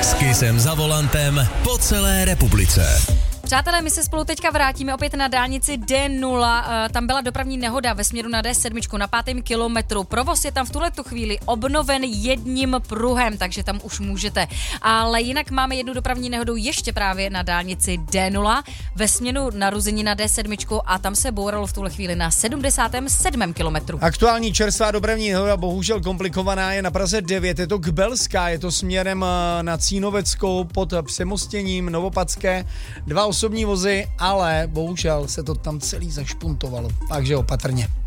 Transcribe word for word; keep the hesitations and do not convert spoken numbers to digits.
S Kissem za volantem po celé republice. Přátelé, my se spolu teďka vrátíme opět na dálnici D nula. Tam byla dopravní nehoda ve směru na D sedm na pátém kilometru. Provoz je tam v tuhletu chvíli obnoven jedním pruhem, takže tam už můžete. Ale jinak máme jednu dopravní nehodu ještě právě na dálnici D nula ve směru narození na D sedm a tam se bouralo v tuhle chvíli na sedmdesátém sedmém kilometru. Aktuální čerstvá dopravní nehoda, bohužel komplikovaná, je na Praze devět. Je to Kbelská, je to směrem na Cínoveckou pod přemostěním Novopadské. Dva osobní vozy, ale bohužel se to tam celý zašpuntovalo, takže opatrně.